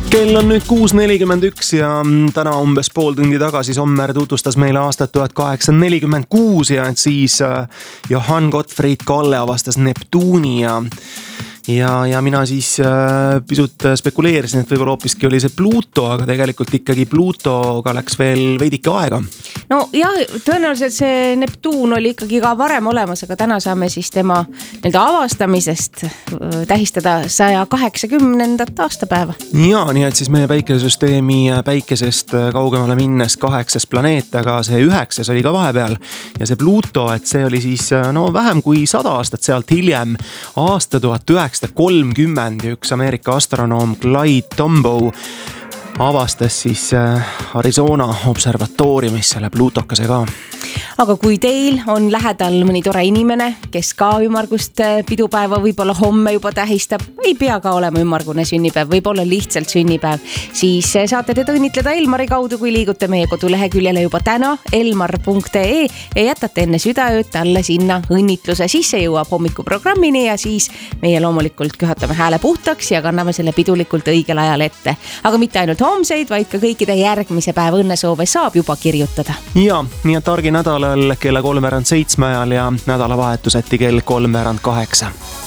Kell on nüüd 6.41 ja täna umbes pool tundi tagasi Sommer tutvustas meile aastat 1846 ja et siis Johann Gottfried Galle avastas Neptuuni ja mina siis pisut spekuleerisin, et võib-olla hoopiski oli see Pluto, aga tegelikult ikkagi Plutoga läks veel veidike aega. No jah, tõenäoliselt see Neptuun oli ikkagi ka varem olemas, aga täna saame siis tema avastamisest tähistada 180. aastapäeva. Ja, nii et siis meie päikesesüsteemi päikesest kaugemale minnes 8. planeet, aga see 9. oli ka vahepeal ja see Pluto, et see oli siis vähem kui 100 aastat sealt hiljem, aasta 1930 ja üks Ameerika astronoom Clyde Tombaugh avastas siis Arizona observatooriumis selle Plutokase ka. Aga kui teil on lähedal mõni tore inimene, kes ka ümmargust pidupäeva võib-olla homme juba tähistab, ei pea ka olema ümmargune sünnipäev, võib-olla lihtsalt sünnipäev, siis saate te õnnitleda Elmari kaudu, kui liigute meie koduleheküljele juba täna elmar.ee ja jätate enne südaööd talle sinna õnnitluse. Siis see jõuab hommikuprogrammini ja siis meie loomulikult köhatame hääle puhtaks ja kanname selle pidulikult õigel ajal ette. Aga mitte ainult homseid, vaid ka kõikide järgmise päeva õnnesoove saab juba kirjutada. Ja, nii et argi nädalal kella 3:07 ajal ja nädalavahetuseti kell 3:08.